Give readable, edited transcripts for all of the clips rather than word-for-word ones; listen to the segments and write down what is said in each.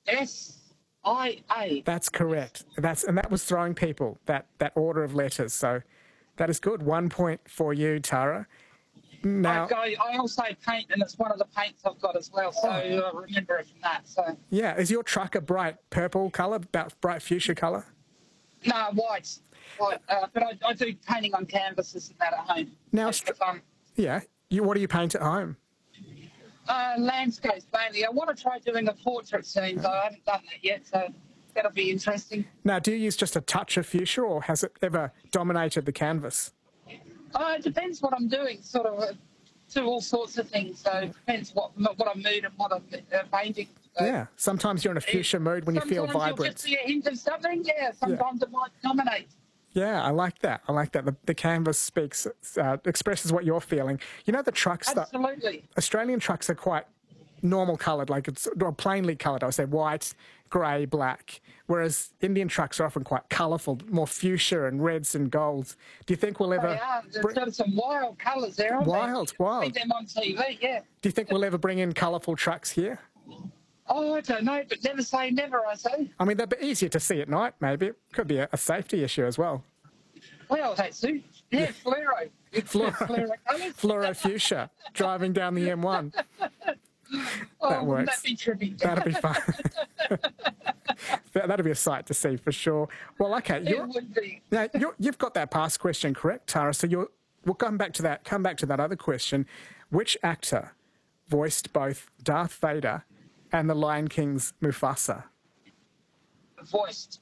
S-I-A. That's correct. And that was throwing people, that order of letters. So that is good. 1 point for you, Tara. Now, I also paint, and it's one of the paints I've got as well, so I remember it from that. So yeah, is your truck a bright purple colour, about bright fuchsia colour? no, white. But I do painting on canvases and that at home. Now, That's for fun. Yeah. What do you paint at home? Landscapes mainly. I want to try doing a portrait scene, but I haven't done that yet, so that'll be interesting. Now, do you use just a touch of fuchsia, or has it ever dominated the canvas? It depends what I'm doing, sort of do all sorts of things, so it depends what I'm mood and what I'm painting. So Yeah, sometimes you're in a fuchsia mood when you feel vibrant. Sometimes you'll just be a hint of something, sometimes it might dominate. Yeah, I like that. The canvas expresses what you're feeling. You know, the trucks... Absolutely. Australian trucks are quite normal coloured, or plainly coloured. I would say white, grey, black. Whereas Indian trucks are often quite colourful, more fuchsia and reds and golds. Do you think we'll ever... They are. There's got some wild colours there, aren't Wild. See them on TV, yeah. Do you think we'll ever bring in colourful trucks here? Oh, I don't know, but never say never, I say. I mean, they'd be easier to see at night, maybe. It could be a safety issue as well. Well, that's it. Yeah, fluoro. Fluoro fuchsia, driving down the M1. That works. Wouldn't that be trippy? That'd be fun. That'd be a sight to see for sure. Well, okay. It would be. Now, you've got that past question correct, Tara, so we'll come back to that other question. Which actor voiced both Darth Vader and the Lion King's Mufasa? Voiced.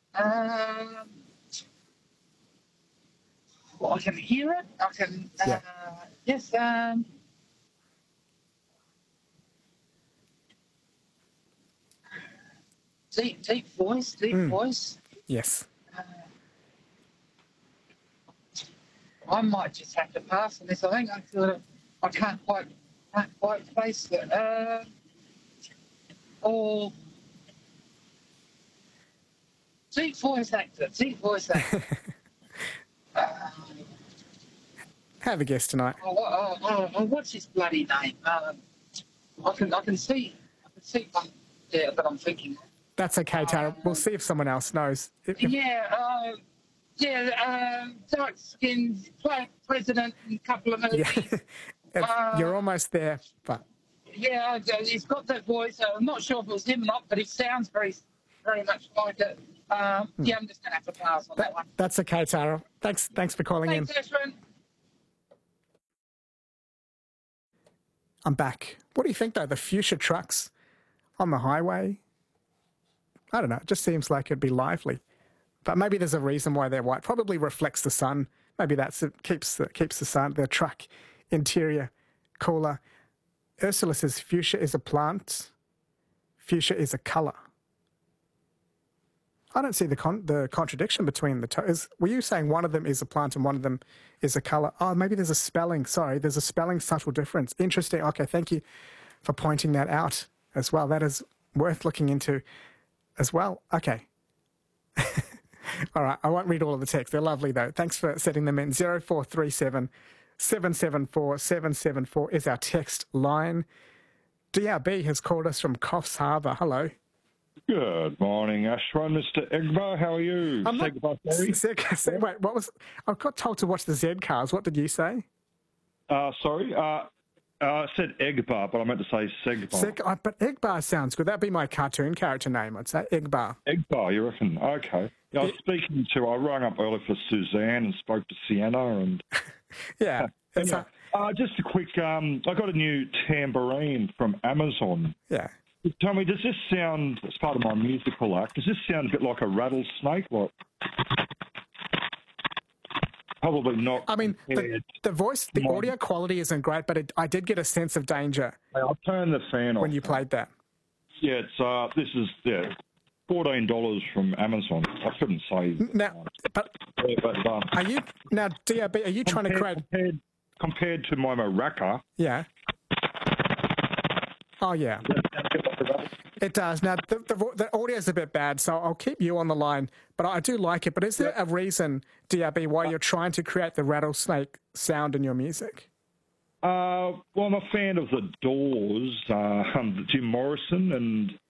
Well, I can hear it. I can. Yes. Deep voice. Yes. I might just have to pass on this. I think I can't quite place it. Or deep voice actor. Have a guess tonight. What's his bloody name? I can see one there that I'm thinking. That's okay, Tara. We'll see if someone else knows. Dark skinned, president in a couple of movies. Yeah. You're almost there, but... Yeah, he's got that voice. I'm not sure if it was him or not, but it sounds very, very much like it. I'm just going to have to pass on that one. That's okay, Tara. Thanks for calling in. Thanks, Ashwin. I'm back. What do you think, though? The fuchsia trucks on the highway? I don't know. It just seems like it'd be lively. But maybe there's a reason why they're white. Probably reflects the sun. Maybe keeps the truck interior cooler. Ursula says fuchsia is a plant. Fuchsia is a colour. I don't see the contradiction between the two. Were you saying one of them is a plant and one of them is a colour? Oh, maybe there's a spelling. Sorry, there's a spelling subtle difference. Interesting. Okay, thank you for pointing that out as well. That is worth looking into as well. Okay. All right, I won't read all of the text. They're lovely, though. Thanks for setting them in. 0437 774 774 is our text line. DRB has called us from Coffs Harbour. Hello. Good morning, Ashwin. Mr. Egbar, how are you? Wait, what was... I got told to watch the Z Cars. What did you say? Sorry? I said Egbar, but I meant to say Segbar. But Egbar sounds good. That'd be my cartoon character name, I'd say. Egbar. Egbar, you reckon? Okay. I was I rang up earlier for Suzanne and spoke to Sienna and... Yeah. Just a quick... I got a new tambourine from Amazon. Yeah. Tell me, does this sound, as part of my musical act, does this sound a bit like a rattlesnake? What? Probably not. I mean, the voice, the audio quality isn't great, but I did get a sense of danger. I'll turn the fan off. When you played that. Yeah, this is $14 from Amazon. I shouldn't say. Now, are you now, DRB? Are you trying to create compared to my maraca? Yeah. Oh yeah. It does. Now, the audio is a bit bad, so I'll keep you on the line, but I do like it. But is there a reason, DRB, why you're trying to create the rattlesnake sound in your music? Well, I'm a fan of The Doors, Jim Morrison, and